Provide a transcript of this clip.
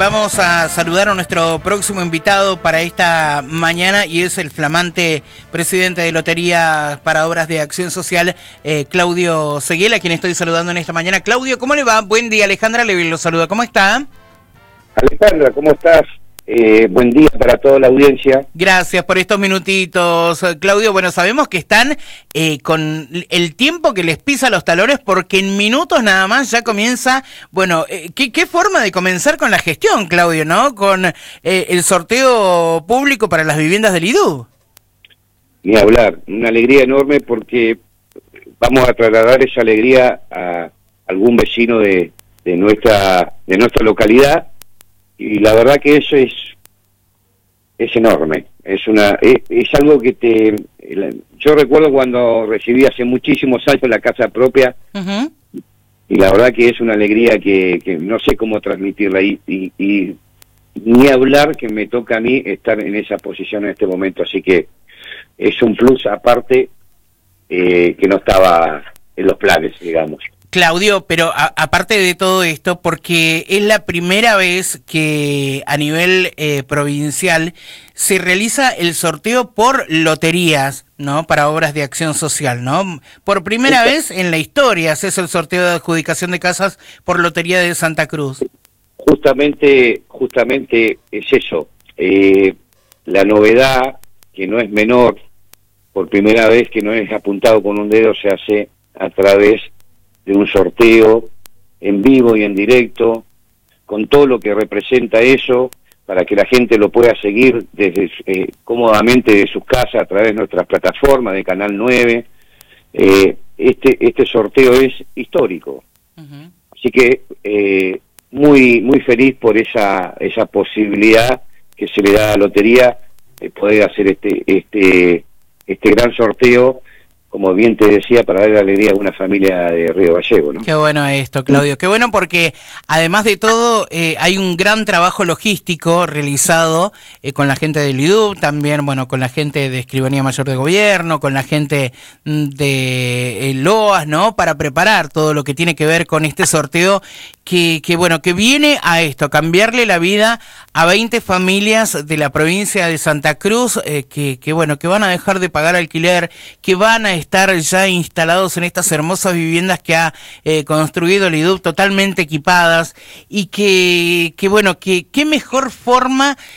Vamos a saludar a nuestro próximo invitado para esta mañana y es el flamante presidente de Lotería para Obras de Acción Social, Claudio Seguiel, a quien estoy saludando en esta mañana. Claudio, ¿cómo le va? Buen día, Alejandra Levin lo saluda. ¿Cómo está? Alejandra, ¿cómo estás? Buen día para toda la audiencia. Gracias por estos minutitos, Claudio. Bueno, sabemos que están con el tiempo que les pisa los talones porque en minutos nada más ya comienza, bueno, ¿qué forma de comenzar con la gestión, Claudio, ¿no? Con el sorteo público para las viviendas del IDU. Ni hablar, una alegría enorme porque vamos a trasladar esa alegría a algún vecino de nuestra localidad. Y la verdad que eso es enorme, es algo que yo recuerdo cuando recibí hace muchísimos años la casa propia. Uh-huh. Y la verdad que es una alegría que no sé cómo transmitirla y ni hablar que me toca a mí estar en esa posición en este momento, así que es un plus aparte que no estaba en los planes, digamos. Claudio, pero aparte de todo esto, porque es la primera vez que a nivel provincial se realiza el sorteo por loterías, ¿no? Para obras de acción social, ¿no? Por primera vez en la historia se hace el sorteo de adjudicación de casas por Lotería de Santa Cruz. Justamente es eso. La novedad, que no es menor, por primera vez que no es apuntado con un dedo, se hace a través de un sorteo en vivo y en directo, con todo lo que representa eso, para que la gente lo pueda seguir desde cómodamente de sus casas a través de nuestras plataformas de Canal 9. Este sorteo es histórico. Uh-huh. Así que muy feliz por esa posibilidad que se le da a la lotería de poder hacer este gran sorteo, como bien te decía, para darle alegría a una familia de Río Gallego, ¿no? Qué bueno esto, Claudio. Qué bueno porque, además de todo, hay un gran trabajo logístico realizado con la gente del IDU, también, bueno, con la gente de Escribanía Mayor de Gobierno, con la gente de LOAS, ¿no? Para preparar todo lo que tiene que ver con este sorteo que viene a esto, a cambiarle la vida a 20 familias de la provincia de Santa Cruz, que van a dejar de pagar alquiler, que van a estar ya instalados en estas hermosas viviendas que ha construido el IDU, totalmente equipadas, y qué mejor forma